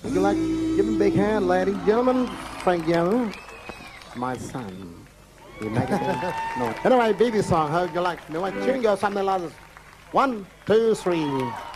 Would you like to give him a big hand, ladies, gentlemen? Frank Young, my son. You make it no. Anyway, baby song, how would you like? You want to sing or something like this? 1, 2, 3.